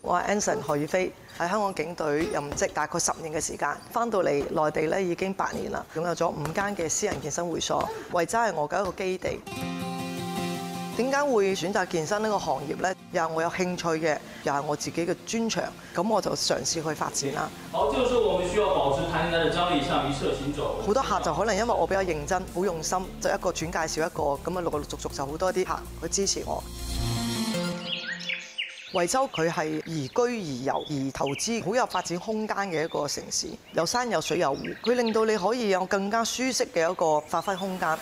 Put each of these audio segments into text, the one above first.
我係 Anson 何宇飛，喺香港警隊任職大概10年嘅時間，翻到嚟內地咧已經8年啦，擁有咗5間嘅私人健身會所，維州係我嘅一個基地。點解會選擇健身呢個行業呢？又係我有興趣嘅，又係我自己嘅專長，咁我就嘗試去發展啦。 好，這個時候我們需要保持彈性的張力，向一側行走。好多客就可能因為我比較認真、好用心，就一個轉介紹一個，咁啊陸陸續續就好多啲客去支持我。惠州佢係宜居宜遊宜投資，好有發展空間嘅一個城市，有山有水有湖，佢令到你可以有更加舒適嘅一個發揮空間。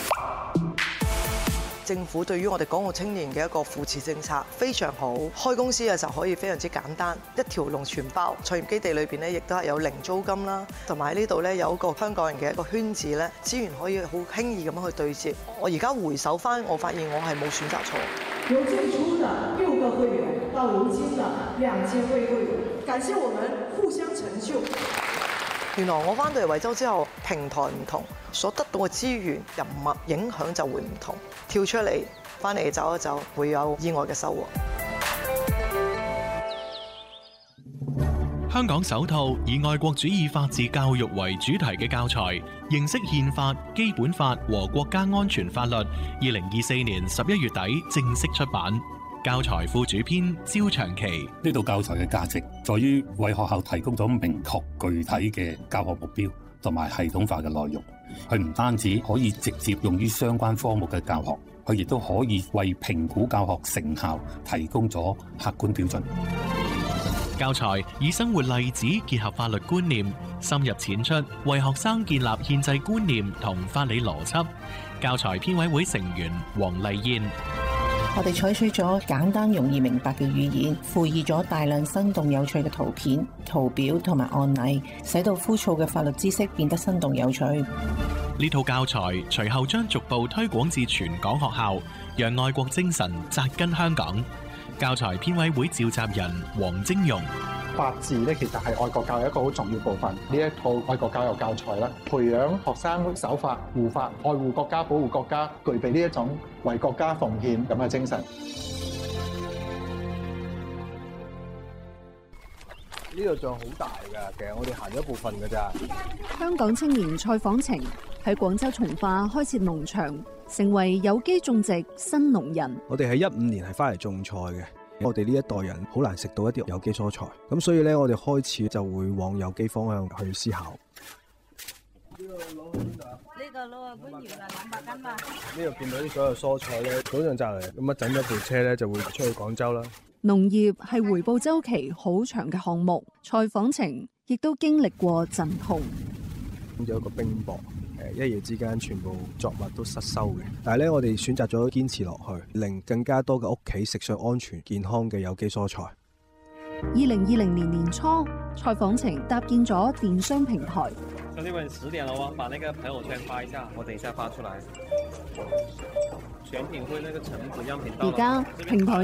政府對於我哋港澳青年嘅一個扶持政策非常好，開公司嘅時候可以非常之簡單，一條龍全包。創業基地裏邊咧，亦都係有零租金啦，同埋呢度咧有一個香港人嘅一個圈子咧，資源可以好輕易咁樣去對接。我而家回首翻，我發現我係冇選擇錯。 由最初的6個會員到如今的2000位會員，感謝我們互相成就。 原來我翻到嚟惠州之後，平台唔同，所得到嘅資源、人脈影響就會唔同。跳出嚟，翻嚟走一走，會有意外嘅收穫。 香港首套以愛國主義法治教育為主題嘅教材，認識憲法、基本法和國家安全法律。2024年11月底正式出版。教材副主編焦長期， 呢套教材嘅價值在於為學校提供咗明確具體嘅教學目標同埋系統化嘅內容。佢唔單止可以直接用於相關科目嘅教學，佢亦都可以為評估教學成效提供咗客觀標準。 教材以生活例子結合法律觀念，深入淺出，為學生建立憲制觀念同法理邏輯。教材編委會成員黃麗燕。 我哋採取咗簡單容易明白嘅語言，附以咗大量生動有趣嘅圖片、圖表同埋案例，使到枯燥嘅法律知識變得生動有趣。 呢套教材隨後將逐步推廣至全港學校，讓愛國精神扎根香港。教材編委會召集人黃晶容。 法治咧，其實係愛國教育一個好重要部分。呢一套愛國教育教材咧，培養學生守法、護法、愛護國家、保護國家，具備呢一種為國家奉獻咁嘅精神。 呢度仲好大㗎，其實我哋行咗一部分㗎咋。 香港青年蔡訪程喺廣州從化開設農場，成為有機種植新農人。 我哋喺15年係翻嚟種菜嘅。我哋呢一代人好難食到一啲有機蔬菜，咁所以咧，我哋開始就會往有機方向去思考。呢個攞去邊度啊？呢個攞去番禺啦，200斤嘛。呢度見到啲所有蔬菜咧，早上摘嚟，咁一陣一部車咧就會出去廣州啦。 農業係回報週期好長嘅項目，蔡訪程亦都經歷過陣痛。 咁有一個冰雹。一夜之間全部作物都失收嘅，但係咧我哋選擇咗堅持落去，令更加多嘅屋企食上安全健康嘅有機蔬菜。 2020年年初，蔡訪程搭建咗電商平台。 兄弟們10點了喎，把那個朋友圈發一下，我等一下發出來。全品會那個橙子樣品到。 而家平台